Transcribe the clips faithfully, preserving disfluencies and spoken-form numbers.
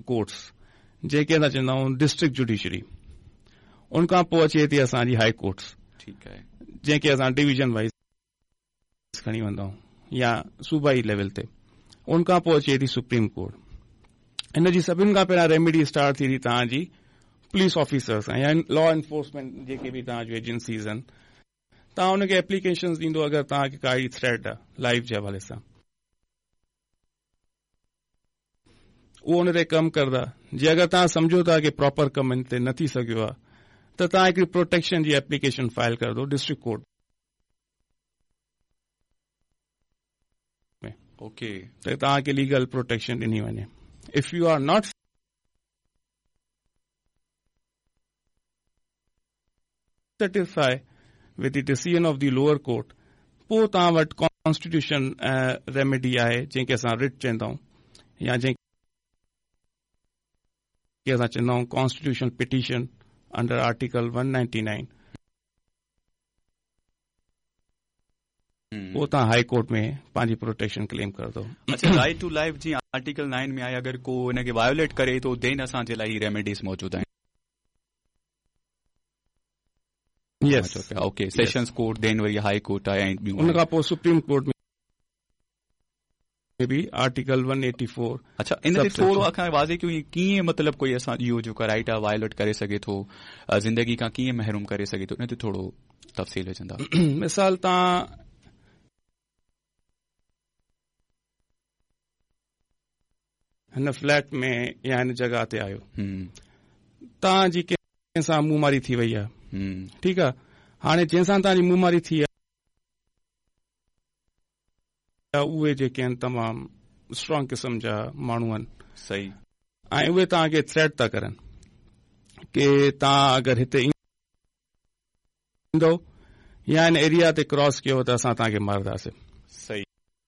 Courts जेके असां चवंदा आहियूं डिस्ट्रिक्ट जुडिशरी, उन खां पोइ अचे थी असांजी हाई कोर्ट्स, ठीकु आहे, जंहिंखे असां डिवीजन वाइज़ खणी वेंदा आहियूं या सूबाई लेवल ते। उन खां पोइ अचे थी सुप्रीम कोर्ट। हिन जी सभिनि खां पहिरियां रेमेडी स्टार्ट थी थी तव्हांजी पुलिस ऑफिसर्स सां या लॉ एनफोर्समेंट जेके बि तव्हां जूं एजेंसीज़ आहिनि। तव्हां हुनखे एप्लीकेशन ॾींदो अगरि तव्हांखे काई थ्रेट आहे लाइफ जे हवाले सां, उहो हुन ते कमु करदा। जे अगरि तव्हां सम्झो था कि प्रॉपर कमु हिन ते न थी सघियो आहे त तव्हां हिकिड़ी प्रोटेक्शन जी एप्लीकेशन फाइल करदो डिस्ट्रिक्ट कोर्ट में, ओके, त तव्हांखे लीगल प्रोटेक्शन ॾिनी वञे। If U R not satisfy with the decision of the lower court, पोइ तव्हां वटि कॉन्स्टिट्यूशन रेमेडी आहे जंहिंखे असां रिट चवंदा आहियूं या जंहिंखे असां चवंदा आहियूं constitutional petition under article one ninety nine. पोइ तव्हां हाई कोर्ट में पंहिंजी प्रोटेक्शन क्लेम करदो। अच्छा, राइट टू लाइफ जी आर्टिकल नाइन में आहे, अगरि को हिनखे वायोलेट करे तो देन असांजे लाइ रेमेडीज़ मौजूद आहिनि। यस, ओके, सेशंस कोर्ट, देन वरी हाई कोर्ट आहे ऐं ॿियूं। उन खां पोइ सुप्रीम कोर्ट में भी आर्टिकल वन एटी फोर। अच्छा, इन ते थोरो अखां वाज़े कयूं कीअं मतिलबु कोई असां इहो जेको राइट आहे वायोलेट करे सघे थो, ज़िंदगी खां कीअं महरूम करे सघे थो, इन ते थोरो तफ़सील विझंदा। मिसाल तव्हां हिन फ्लैट में या हिन जॻह ते आहियो, तव्हांजी कंहिं सां मुंहुं मारी थी वई आहे, ठीकु आहे। हाणे जंहिंसां तव्हांजी मुंहुं मारी थी आहे उहे जेके आहिनि तमामु स्ट्रॉन्ग क़िस्म जा माण्हू आहिनि, सही, ऐं उहे तव्हांखे थ्रेट था करनि कि तव्हां अगरि हिते ईंदो या हिन एरिया ते क्रॉस कयो त असां तव्हांखे मारदासीं। सही,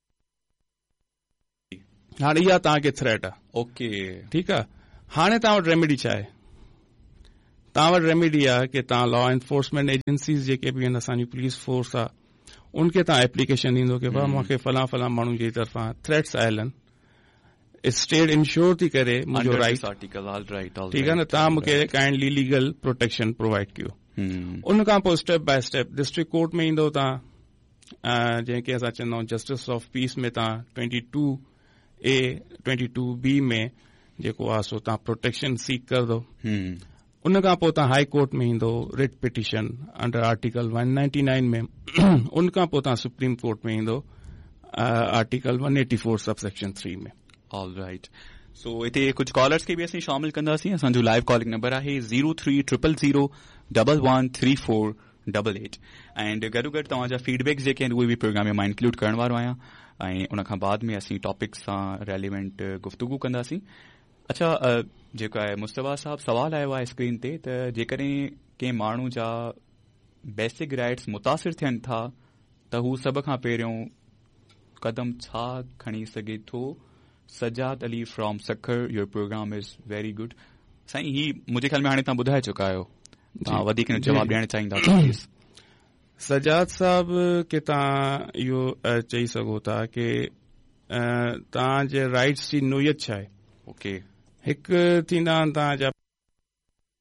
हाणे इहा तव्हांखे थ्रेट आहे, ओके, ठीकु आहे। हाणे तव्हां वटि रेमेडी छा आहे? तव्हां वटि रेमेडी आहे कि तव्हां लॉ एनफोर्समेंट एजेंसीज़ जेके बि आहिनि, असांजी पुलिस फोर्स आहे, उनखे तव्हां एप्लीकेशन ॾींदो कि भाउ मूंखे फलां फलां माण्हू जी तरफ़ां थ्रेट्स आयल आहिनि, स्टेट इंश्योर थी करे मुंहिंजो राइट, ठीकु आहे न, तव्हां मूंखे काइंडली लीगल प्रोटेक्शन प्रोवाइड कयो। उन खां पोइ step by step district court में ईंदो तव्हां, जंहिंखे असां चवंदा आहियूं जस्टिस ऑफ पीस में तव्हां twenty two A twenty to be में जेको आहे सो तव्हां प्रोटेक्शन सीक करदो। उन खां पोइ तव्हां हाई कोर्ट में ईंदो writ petition under article one ninety nine में। उन खां पोइ तव्हां सुप्रीम कोर्ट में ईंदो article one eighty four sub section three में। ऑल राइट, सो हिते कुझु कॉलर्स खे बि असीं शामिल कंदासीं। असांजो लाइव कॉलिंग नंबर आहे zero three triple zero double one three four double eight, and गॾो गॾु तव्हांजा फीडबैक्स जेके आहिनि उहे बि प्रोग्राम में मां इंक्लूड करण वारो आहियां, ऐं उन खां बाद में असीं टॉपिक्स सां रेलिवेंट गुफ़्तगू कंदासीं। अच्छा, जेको आहे मुस्तफ़ा साहब सवाल आयो आहे स्क्रीन ते, त जेकॾहिं कंहिं माण्हू जा बेसिक राइट्स मुतासिर थियनि था त हू सभ खां पहिरियों कदम छा खणी सघे थो? Sajjad Ali from Sukkur, your programme is very good. साईं, ही मुंहिंजे ख्याल में हाणे तव्हां ॿुधाए चुका आहियो, तव्हां वधीक जवाब ॾियणु चाहींदा प्लीज़। सजाद साहब के तव्हां इहो चई सघो था कि तव्हांजे राइट्स जी नोयत छा आहे। ओके, हिकु थींदा आहिनि तव्हांजा